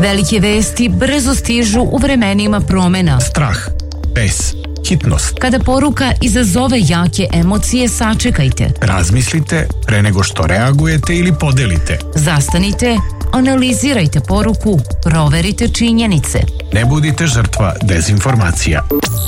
Velike vesti brzo stižu u vremenima promena. Strah, bes, hitnost. Kada poruka izazove jake emocije, sačekajte. Razmislite pre nego što reagujete ili podelite. Zastanite, analizirajte poruku, proverite činjenice. Ne budite žrtva dezinformacija.